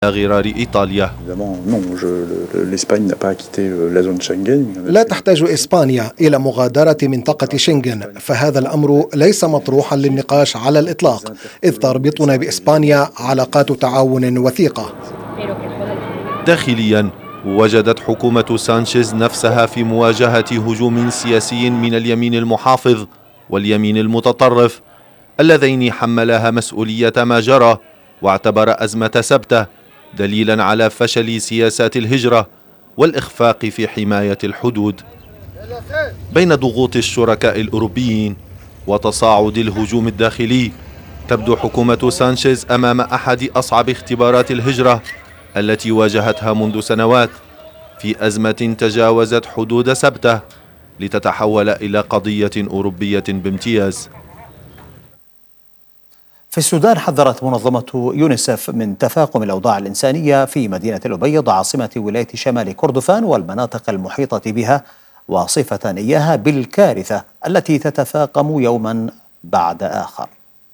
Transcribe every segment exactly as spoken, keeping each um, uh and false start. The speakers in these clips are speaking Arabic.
غرار إيطاليا. لا تحتاج إسبانيا إلى مغادرة منطقة شنغن، فهذا الأمر ليس مطروحا للنقاش على الإطلاق، إذ تربطنا بإسبانيا علاقات تعاون وثيقة. داخليا وجدت حكومة سانشيز نفسها في مواجهة هجوم سياسي من اليمين المحافظ واليمين المتطرف اللذين حملاها مسؤولية ما جرى، واعتبر أزمة سبتة دليلا على فشل سياسات الهجرة والإخفاق في حماية الحدود. بين ضغوط الشركاء الأوروبيين وتصاعد الهجوم الداخلي، تبدو حكومة سانشيز أمام أحد أصعب اختبارات الهجرة التي واجهتها منذ سنوات، في أزمة تجاوزت حدود سبتة لتتحول إلى قضية أوروبية بامتياز. في السودان حذرت منظمة يونيسف من تفاقم الأوضاع الإنسانية في مدينة الأبيض عاصمة ولاية شمال كردفان والمناطق المحيطة بها، وصفة إياها بالكارثة التي تتفاقم يوما بعد آخر.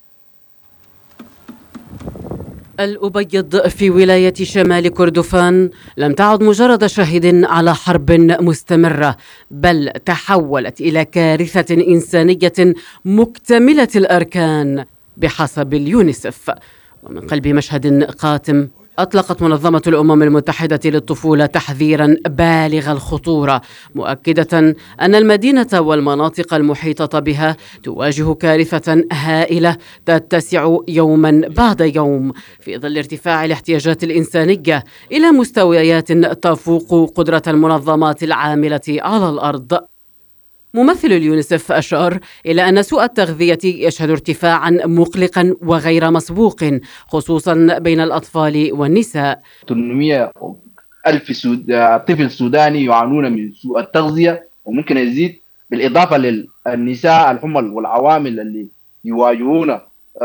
الأبيض في ولاية شمال كردفان لم تعد مجرد شاهد على حرب مستمرة، بل تحولت إلى كارثة إنسانية مكتملة الأركان بحسب اليونيسف. ومن قلب مشهد قاتم أطلقت منظمة الأمم المتحدة للطفولة تحذيرا بالغ الخطورة، مؤكدة أن المدينة والمناطق المحيطة بها تواجه كارثة هائلة تتسع يوما بعد يوم في ظل ارتفاع الاحتياجات الإنسانية إلى مستويات تفوق قدرة المنظمات العاملة على الأرض. ممثل اليونيسف أشار إلى أن سوء التغذية يشهد ارتفاعا مقلقا وغير مسبوق خصوصا بين الأطفال والنساء. ثمانمئة ألف طفل سوداني يعانون من سوء التغذية، وممكن يزيد بالإضافة للنساء الحمل والعوامل اللي يواجهون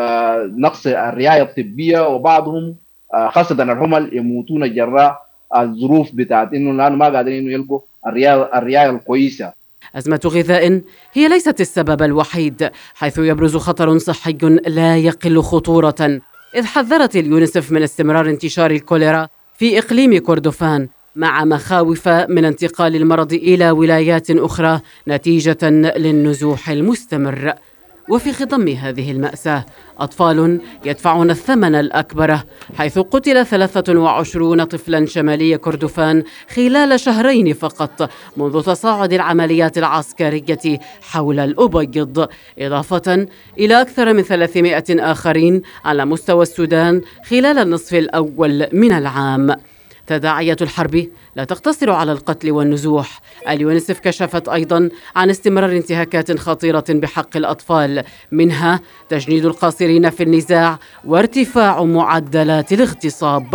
نقص الرعاية الطبية، وبعضهم خاصة الحمل يموتون جراء الظروف بتاعت إنه لأنه ما قادرين يلقوا الرعاية الكويسة. أزمة غذاء هي ليست السبب الوحيد، حيث يبرز خطر صحي لا يقل خطورة، إذ حذرت اليونيسف من استمرار انتشار الكوليرا في إقليم كردفان، مع مخاوف من انتقال المرض إلى ولايات أخرى نتيجة للنزوح المستمر. وفي خضم هذه المأساة أطفال يدفعون الثمن الأكبر، حيث قتل ثلاثة وعشرين طفلا شمالي كردفان خلال شهرين فقط منذ تصاعد العمليات العسكرية حول الأبيض، إضافة إلى أكثر من ثلاثمائة آخرين على مستوى السودان خلال النصف الأول من العام. تداعيات الحرب لا تقتصر على القتل والنزوح. اليونيسف كشفت أيضا عن استمرار انتهاكات خطيرة بحق الأطفال، منها تجنيد القاصرين في النزاع وارتفاع معدلات الاغتصاب.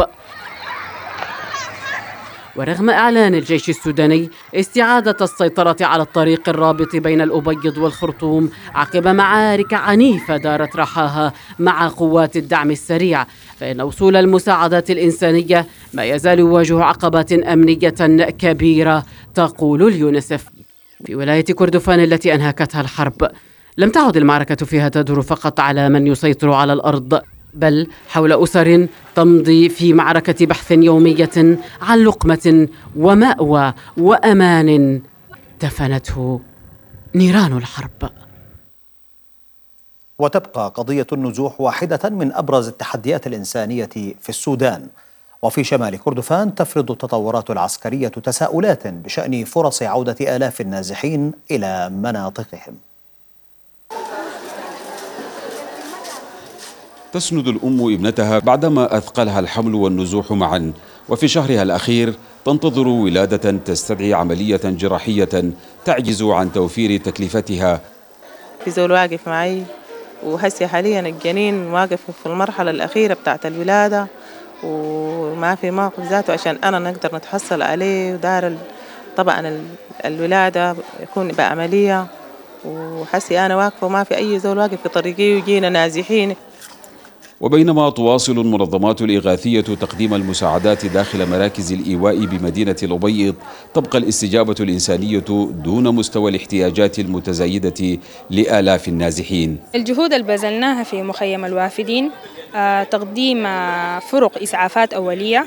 ورغم إعلان الجيش السوداني استعادة السيطرة على الطريق الرابط بين الأبيض والخرطوم عقب معارك عنيفة دارت رحاها مع قوات الدعم السريع، فإن وصول المساعدات الإنسانية ما يزال يواجه عقبات أمنية كبيرة، تقول اليونيسف. في ولاية كردفان التي أنهكتها الحرب لم تعد المعركة فيها تدور فقط على من يسيطر على الأرض، بل حول أسر تمضي في معركة بحث يومية عن لقمة ومأوى وأمان دفنته نيران الحرب. وتبقى قضية النزوح واحدة من أبرز التحديات الإنسانية في السودان. وفي شمال كردفان تفرض التطورات العسكرية تساؤلات بشأن فرص عودة آلاف النازحين إلى مناطقهم. تسند الأم ابنتها بعدما أثقلها الحمل والنزوح معا، وفي شهرها الأخير تنتظر ولادة تستدعي عملية جراحية تعجز عن توفير تكلفتها. في زول واقف معي، وهسي حاليا الجنين واقف في المرحلة الأخيرة بتاعت الولادة، وما في موقف ذاته عشان أنا نقدر نتحصل عليه، ودار طبعا الولادة يكون بعملية، وحسي أنا واقفة وما في أي زول واقف في طريقي ويجينا نازحين. وبينما تواصل المنظمات الإغاثية تقديم المساعدات داخل مراكز الإيواء بمدينة الأبيض، تبقى الاستجابة الإنسانية دون مستوى الاحتياجات المتزايدة لآلاف النازحين. الجهود اللي بذلناها في مخيم الوافدين تقديم فرق إسعافات أولية